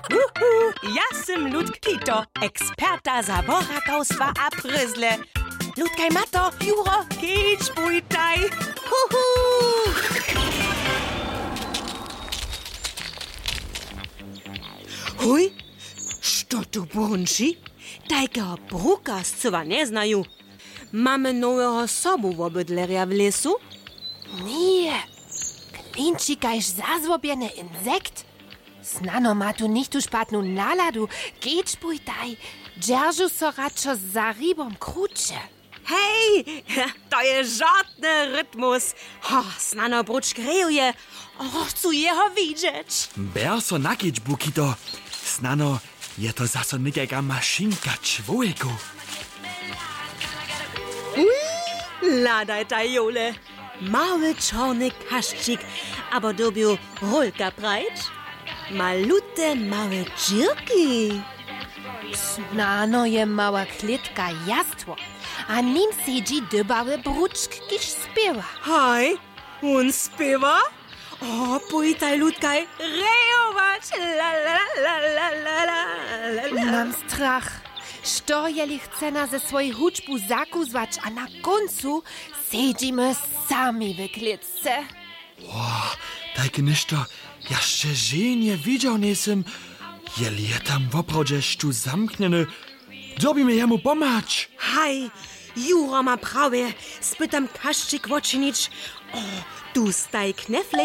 Ja sam Ludkito, eksperta zaborakowstwa a pryzle. Ludkaj mato, Juro, kić bujtaj. Huj, što tu brunči? Tajka brukascowa nie znaju. Mamy nowego sobu w obydlerja w lesu? Nie, klinči kajž zazvobjene insekt. Snano ma tu nicht tu špatnu naladu, kić bujtaj. Dzierżu so radšo za ribom kruče. Hej, to je żadny rytmus. Snano bruč grejuje. Chcę jeho widzieć. Ber so nakić, Bukito. Snano, je to zaso nikajka maszynka człowieku. Ladaj ta Jule. Mały czarny kaszczyk, aber dobił rolka breit. Malute małe dżirki. Snano je mała klitka jastwo, a nim siedzi dybały bruczk, kiż spiewa. Hej, on spiewa? Pujtaj, Ludkaj, rejować. La, la, la, la, la, la, la. Mam strach. Što jeli chcena ze swojej huczbu zakuzwać, a na końcu siedzimy sami w klitce. Tajke ništo, jeszcze nie widział nisem. Jeli je tam woprawdzie sztu zamkniony, dobimy jemu pomać. Hej, Juro ma prawie. Spytam kaszczyk woczynić. Du staj kneflej.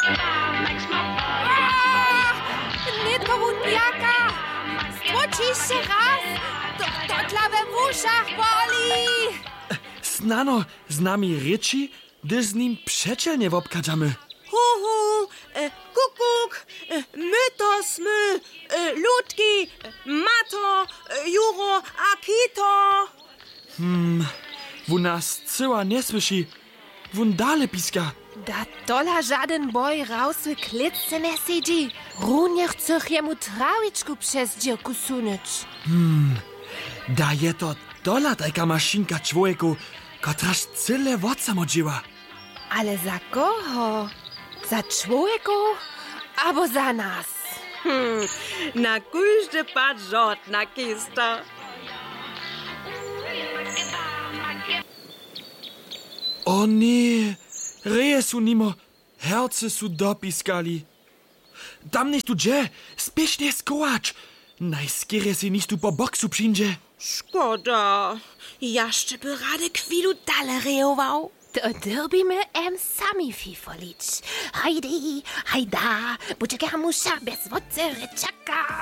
Nitko-wundjaka! Stwoczysz się raz! To dla we w uszach boli! Snano z nami ryczy, gdy z nim przeczelnie wobkadzamy. Huhu, kukuk, my to smy, Ludki, Mato, Juro, Akito. Wo nas cyła nie słyszy, wun dale piska. Da dola żaden boj raus w klitce nie siedzi. Runie chce jemu trawiczku przez dzierku sunąć. Da je to dola tajka maszynka człowieku, kotraż cyle wodsamodziła. Ale za kogo? Za człowieku? Albo za nas? Na każdy pad żadna kista. O nie, reje su nimo, herce su dopiskali. Tam nicht tu dże, spiesznie skołacz. Najskierie si nicht tu po boksu przyjdzie. Szkoda, jeszcze by rady chwilu dalej rejował. To derbimy sami fifolić. Hajdy, hajda, buczekamusza bez wodce ryczaka.